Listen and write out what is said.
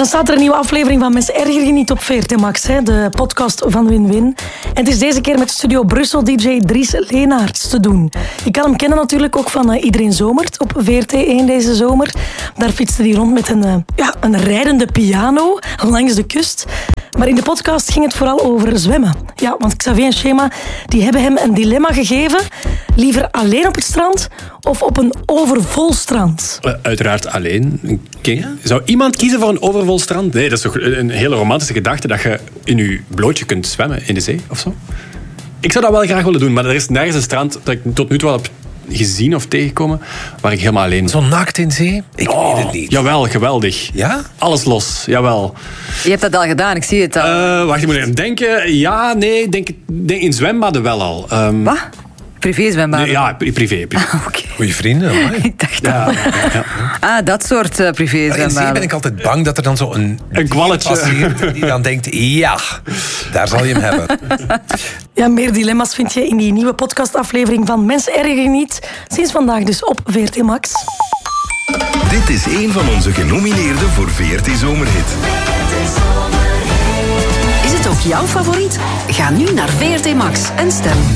dan staat er een nieuwe aflevering van Mensen Erger Je Niet op VRT Max, hè, de podcast van Win-Win. En het is deze keer met Studio Brussel DJ Dries Leenaerts te doen. Je kan hem kennen natuurlijk ook van Iedereen Zomert op VRT1 deze zomer. Daar fietste hij rond met een rijdende piano langs de kust. Maar in de podcast ging het vooral over zwemmen. Ja, want Xavier en Schema die hebben hem een dilemma gegeven. Liever alleen op het strand of op een overvol strand? Uiteraard alleen. Zou iemand kiezen voor een overvol strand? Nee, dat is toch een hele romantische gedachte dat je in je blootje kunt zwemmen in de zee of zo. Ik zou dat wel graag willen doen, maar er is nergens een strand dat ik tot nu toe wel heb gezien of tegengekomen waar ik helemaal alleen... Zo naakt in zee? Ik weet het niet. Jawel, geweldig. Ja? Alles los, jawel. Je hebt dat al gedaan, ik zie het al. Wacht, ik moet even denken. Ja, nee, denk in zwembaden wel al. Wat? Privézwembaden? Ja, privé. Okay. Goeie vrienden. Ik dacht ja. dat soort privézwembaden. In zee ben ik altijd bang dat er dan zo een kwalletje passeert die dan denkt, ja, daar zal je hem hebben. Ja, meer dilemma's vind je in die nieuwe podcastaflevering van Mensen Erger Je Niet. Sinds vandaag dus op VRT Max. Dit is een van onze genomineerden voor VRT Zomerhit. Is het ook jouw favoriet? Ga nu naar VRT Max en stem.